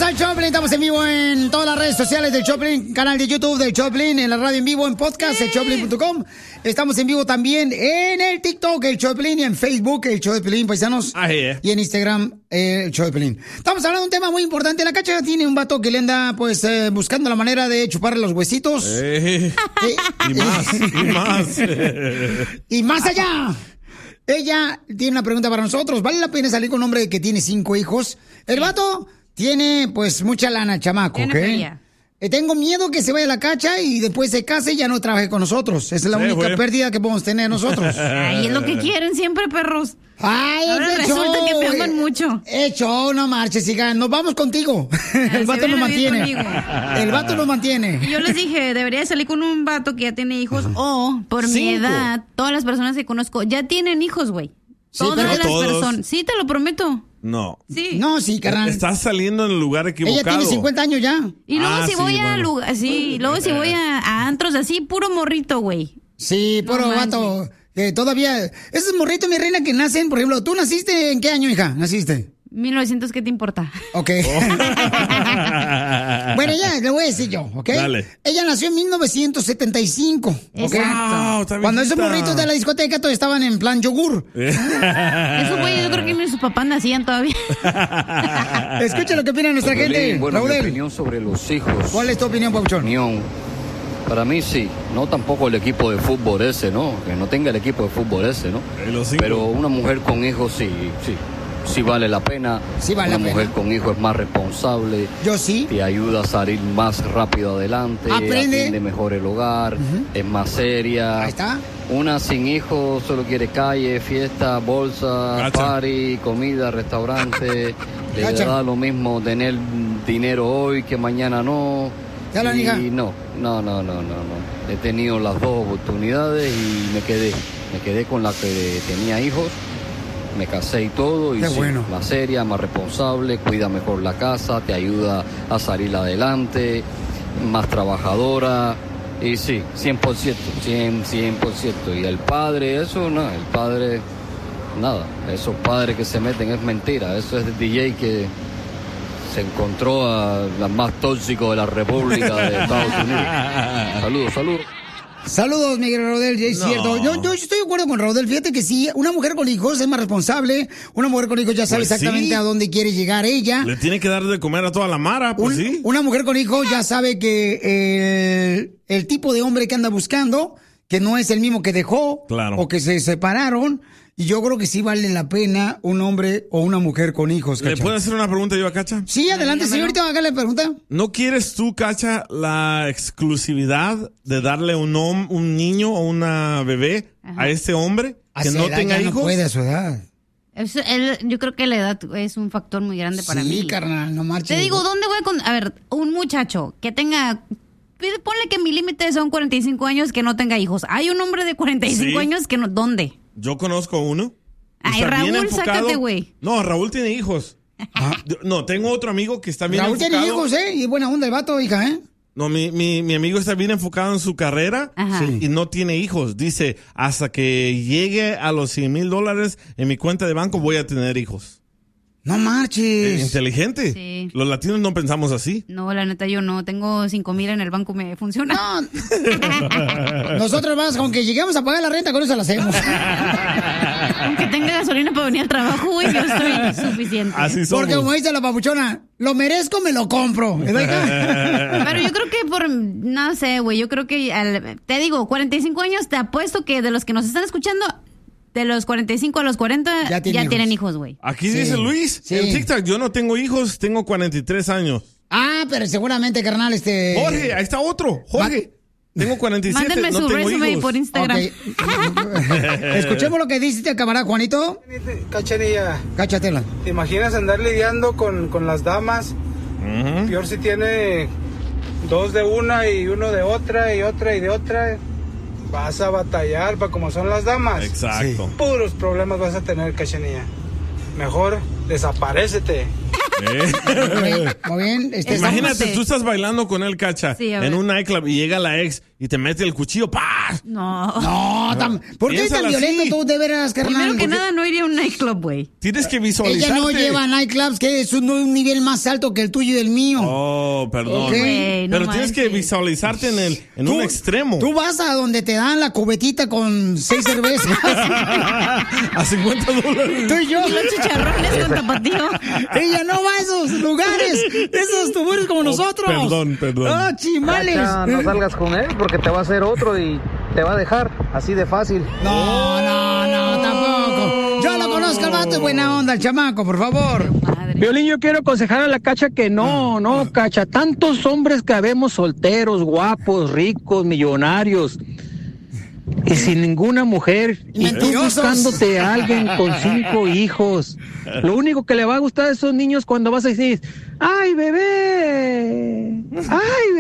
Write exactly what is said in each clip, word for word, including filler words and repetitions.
al Choplin, estamos en vivo en todas las redes sociales del Choplin, canal de YouTube del Choplin, en la radio en vivo, en podcast, el choplin punto com. Estamos en vivo también en el TikTok, el Choplin, y en Facebook, el Choplin, paisanos. Ah, yeah. Y en Instagram, eh, el Choplin. Estamos hablando de un tema muy importante. La Cacha tiene un vato que le anda, pues, eh, buscando la manera de chuparle los huesitos. Eh, eh, y más, y más. Y más allá. Ella tiene una pregunta para nosotros. ¿Vale la pena salir con un hombre que tiene cinco hijos? El vato tiene, pues, mucha lana, chamaco, ¿ok? Eh, tengo miedo que se vaya a la Cacha y después se case y ya no trabaje con nosotros. Esa es la Sí, única güey. pérdida que podemos tener nosotros. Ay, es lo que quieren siempre, perros. Ay, ahora es de resulta show, que me aman eh, mucho. Es show, no marches, siga. Nos vamos contigo. El vato nos ven a vivir mantiene. conmigo. El vato nos mantiene. Y yo les dije, debería salir con un vato que ya tiene hijos o, por mi Cinco. edad, todas las personas que conozco ya tienen hijos, güey. Sí, Todas pero las no todos. personas. Sí, te lo prometo. No. Sí. No, sí, carnal. Estás saliendo en el lugar equivocado. Ella tiene cincuenta años ya. Y luego Ah, si sí, voy a bueno. lugar, sí, luego si voy a, a antros así, puro morrito, güey. Sí, No puro manches. vato. Que todavía. Esos morritos, mi reina, que nacen, por ejemplo, ¿tú naciste en qué año, hija? ¿Naciste? mil novecientos, ¿qué te importa? Ok. Bueno, ya, le voy a decir yo, ¿ok? Dale. Ella nació en mil novecientos setenta y cinco, ¿ok? Wow, está Cuando esos viejita. morritos de la discoteca todos estaban en plan yogur. Eso, güey, yo creo que ni sus papás nacían todavía. Escucha lo que opina nuestra gente. Piolín, bueno, mi Raudel, opinión sobre los hijos. ¿cuál es tu opinión, Pauchón? Opinión. Para mí sí, no tampoco el equipo de fútbol ese, ¿no? Que no tenga el equipo de fútbol ese, ¿no? Eh, los cinco. Pero una mujer con hijos sí, sí, sí vale la pena. Sí vale una la mujer pena. con hijos es más responsable, Yo sí. te ayuda a salir más rápido adelante, Aprende. atiende mejor el hogar, es más seria. Ahí está. Una sin hijos solo quiere calle, fiesta, bolsa, Gacha. party, comida, restaurante. Le Gacha. da lo mismo tener dinero hoy que mañana no. Ya la y hija. no, no, no, no, no, no. He tenido las dos oportunidades y me quedé. Me quedé con la que tenía hijos. Me casé y todo. Y Qué sí, bueno. más seria, más responsable, cuida mejor la casa, te ayuda a salir adelante, más trabajadora. Y sí, cien por ciento, cien, cien por ciento. Y el padre, eso no, el padre, nada. Esos padres que se meten es mentira. Eso es el D J que se encontró a la más tóxico de la República de Estados Unidos. Saludos, saludos. Saludos, Miguel Raudel, es No. cierto. Yo, yo estoy de acuerdo con Raudel. Fíjate que sí, una mujer con hijos es más responsable. Una mujer con hijos ya sabe Pues exactamente sí. a dónde quiere llegar ella. Le tiene que dar de comer a toda la mara, pues Un- sí. Una mujer con hijos ya sabe que el, el tipo de hombre que anda buscando, que no es el mismo que dejó, Claro. o que se separaron. Y yo creo que sí vale la pena un hombre o una mujer con hijos, ¿Le Cacha. puedo hacer una pregunta yo a Cacha? Sí, adelante, señorita, hágale pregunta. ¿No quieres tú, Cacha, la exclusividad de darle un, hom- un niño o una bebé a este hombre A que esa no edad tenga ya hijos? No puede a su edad. Eso, él- yo creo que la edad es un factor muy grande para sí, mí. carnal, no marches. Te digo, ¿dónde voy a con...? A ver, un muchacho que tenga... Ponle que mi límite son cuarenta y cinco años que no tenga hijos. Hay un hombre de cuarenta y cinco Sí. años que no... ¿Dónde? Yo conozco uno. Ay, Está bien Raúl, enfocado. sácate, güey. No, Raúl tiene hijos. Yo- No, tengo otro amigo que está bien Raúl enfocado. tiene hijos, ¿eh? Y buena onda el vato, hija, ¿eh? No, mi, mi, mi amigo está bien enfocado en su carrera Ajá. y no tiene hijos. Dice, hasta que llegue a los cien mil dólares en mi cuenta de banco voy a tener hijos. No Eh, marches. inteligente. Sí. Los latinos no pensamos así. No, la neta, yo no. Tengo cinco mil en el banco, me funciona. No. Nosotros más, con que lleguemos a pagar la renta, con eso la hacemos. Aunque tenga gasolina para venir al trabajo, güey, yo estoy suficiente. Así somos. Porque como dice la papuchona, lo merezco, me lo compro. ¿Verdad, hija? Pero yo creo que por, no sé, güey, yo creo que, al- te digo, cuarenta y cinco años, te apuesto que de los que nos están escuchando, de los cuarenta y cinco a los cuarenta, Ya ya, tiene hijos. tienen hijos, güey. Aquí Sí. dice Luis, Sí. en TikTok, yo no tengo hijos, tengo cuarenta y tres años. Ah, pero seguramente, carnal, este... Jorge, ahí está otro. Jorge, tengo cuarenta y siete, Mándenme no su tengo resume hijos. por Instagram. Ok. Escuchemos lo que dice el camarada Juanito. Cachanilla, Cáchatela. ¿te imaginas andar lidiando con, con las damas? Ujú. Peor si tiene dos de una y uno de otra y otra y de otra. Vas a batallar para como son las damas. Exacto. Puros problemas vas a tener, Cachanilla. Mejor desaparécete. Eh. Muy bien. Este, Imagínate, Tómate. tú estás bailando con él, Cacha, Sí, a ver. en un nightclub y llega la ex y te mete el cuchillo, ¡pah! No. No, tan, ¿por qué tan violento tú de veras, carnal? Primero que Porque nada, no iría a un nightclub, güey. Tienes que visualizarte. ella no lleva nightclubs, que es un, un nivel más alto que el tuyo y el mío. Oh, perdón. Okay. No Pero tienes manches. que visualizarte en, el, en Tú- un extremo. Tú vas a donde te dan la cubetita con seis cervezas. A cincuenta dólares. Tú y yo. Y los chicharrones con tapatío. Ella no va a esos lugares. Esos tuburios como nosotros. perdón, perdón. Ah, chimales. Cacha, no salgas con él porque te va a hacer otro y te va a dejar así de fácil. No, no, no, tampoco. Yo lo conozco al vato, es buena onda, el chamaco, por favor. Madre. Violín, yo quiero aconsejar a la Cacha que no, no, Cacha. Tantos hombres que habemos solteros, guapos, ricos, millonarios. Y sin ninguna mujer. Y tú Mentirosos. buscándote a alguien con cinco hijos. Lo único que le va a gustar a esos niños cuando vas a decir, ¡ay, bebé! ¡Ay,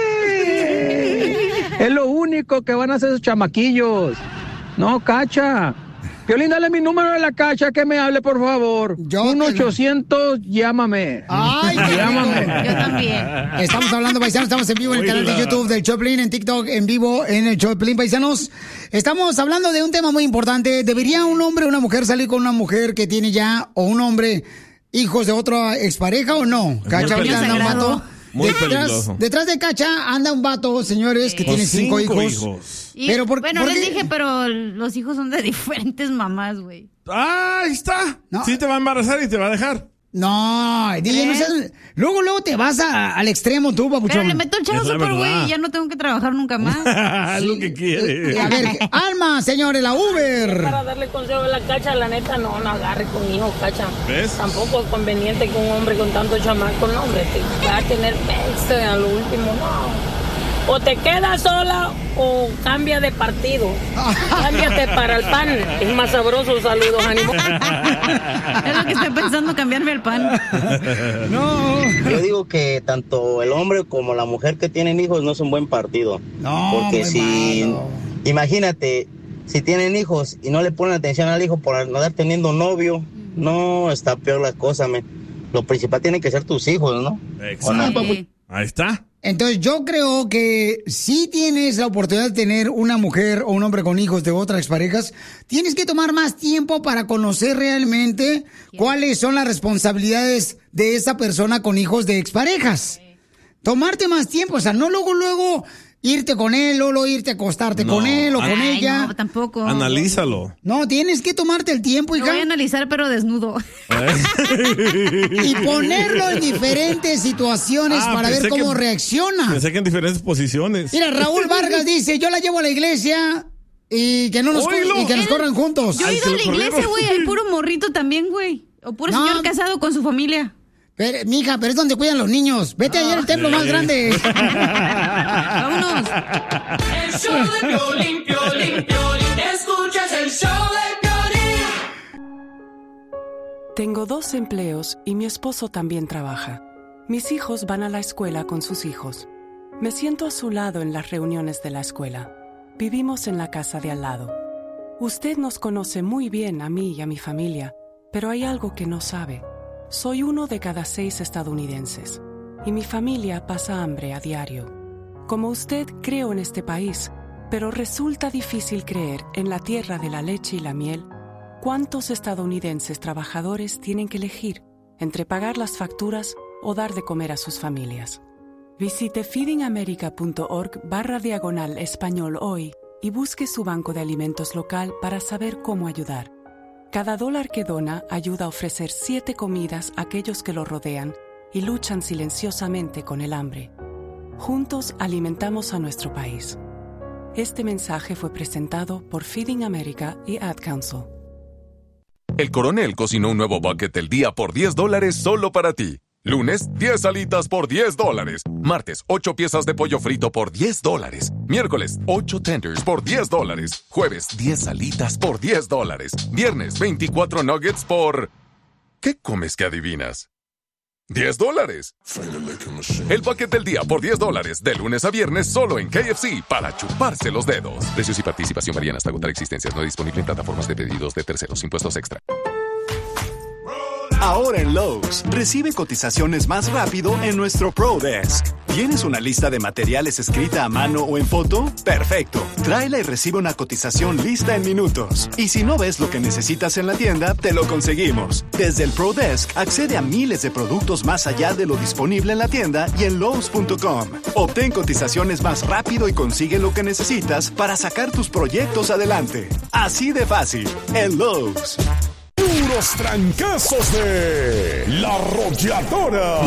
bebé! Es lo único que van a hacer esos chamaquillos. No, Cacha. Violín, dale mi número de la Cacha que me hable, por favor. Yo uno te- ochocientos, llámame. Ay, qué Llámame. rico. Yo también. Estamos hablando, paisanos, estamos en vivo en el canal de Oíla. YouTube del Choplin, en TikTok en vivo en el Choplin, paisanos. Estamos hablando de un tema muy importante. ¿Debería un hombre o una mujer salir con una mujer que tiene ya, o un hombre, hijos de otra expareja o no? Cacha, muy ahorita anda un peligroso. vato. Muy detrás, peligroso. detrás de Cacha anda un vato, señores, que Con tiene cinco, cinco hijos. hijos. Y, Pero por- bueno, ¿por les qué? dije, pero los hijos son de diferentes mamás, güey. Ah, ahí está. No. Sí te va a embarazar y te va a dejar. No, D J, no ¿Eh? seas- Luego, luego te vas a- al extremo tú, Pero papuchón. le meto el chavo Es la super, verdad. güey, y ya no tengo que trabajar nunca más. Es lo que quiere. Eh, A ver, Alma, señores, la Uber. Para darle consejo a la Cacha, la neta, no, no agarre con hijos, Cacha. ¿Ves? Tampoco es conveniente que un hombre con tanto chamaco, no, hombre, te va a tener peste a lo último, no. O te quedas sola o cambia de partido. Cámbiate para el pan, es más sabroso, saludos, ánimo. Es lo que estoy pensando, cambiarme el pan. No. Yo digo que tanto el hombre como la mujer que tienen hijos no es un buen partido. No, Porque muy si, malo. imagínate, si tienen hijos y no le ponen atención al hijo por no estar teniendo novio, no, está peor la cosa, men. Lo principal tienen que ser tus hijos, ¿no? Exacto. ¿O no? Sí. Ahí está. Entonces yo creo que si tienes la oportunidad de tener una mujer o un hombre con hijos de otras exparejas, tienes que tomar más tiempo para conocer realmente cuáles son las responsabilidades de esa persona con hijos de exparejas. Tomarte más tiempo, o sea, no luego, luego irte con él, o luego irte a acostarte No. con él o con Ay, ella. no, tampoco. Analízalo. No, tienes que tomarte el tiempo, Lo voy a hija, analizar, pero desnudo. y ponerlo en diferentes situaciones Ah, para ver pensé cómo que- reacciona. Pensé que en diferentes posiciones. Mira, Raúl Vargas dice, yo la llevo a la iglesia y que no nos cor- Oílo. y que nos corran juntos. Yo he Ay, ido que a lo la iglesia, corrieron. güey, hay puro morrito también, güey. O puro No. señor casado con su familia. Pero, mija, pero es donde cuidan los niños. Vete allá al templo más grande. Vámonos. El show de Piolín, Piolín, Piolín. Escuchas el show de Piolín. Tengo dos empleos y mi esposo también trabaja. Mis hijos van a la escuela con sus hijos. Me siento a su lado en las reuniones de la escuela. Vivimos en la casa de al lado. Usted nos conoce muy bien a mí y a mi familia, pero hay algo que no sabe. Soy uno de cada seis estadounidenses y mi familia pasa hambre a diario. Como usted, creo en este país, pero resulta difícil creer en la tierra de la leche y la miel. ¿Cuántos estadounidenses trabajadores tienen que elegir entre pagar las facturas o dar de comer a sus familias? Visite feedingamerica.org barra diagonal español hoy y busque su banco de alimentos local para saber cómo ayudar. Cada dólar que dona ayuda a ofrecer siete comidas a aquellos que lo rodean y luchan silenciosamente con el hambre. Juntos alimentamos a nuestro país. Este mensaje fue presentado por Feeding America y Ad Council. El Coronel cocinó un nuevo bucket del día por diez dólares solo para ti. Lunes, diez alitas por diez dólares. Martes, ocho piezas de pollo frito por diez dólares. Miércoles, ocho tenders por diez dólares. Jueves, diez alitas por diez dólares. Viernes, veinticuatro nuggets por... ¿Qué comes que adivinas? diez dólares. El bucket del día por diez dólares. De lunes a viernes solo en K F C para chuparse los dedos. Precios y participación varían hasta agotar existencias. No disponible en plataformas de pedidos de terceros. Impuestos extra. Ahora en Lowe's, recibe cotizaciones más rápido en nuestro Pro Desk. ¿Tienes una lista de materiales escrita a mano o en foto? Perfecto. Tráela y recibe una cotización lista en minutos. Y si no ves lo que necesitas en la tienda, te lo conseguimos. Desde el Pro Desk, accede a miles de productos más allá de lo disponible en la tienda y en Lowe's punto com. Obtén cotizaciones más rápido y consigue lo que necesitas para sacar tus proyectos adelante. Así de fácil. En Lowe's. Puros trancazos de La Arrolladora.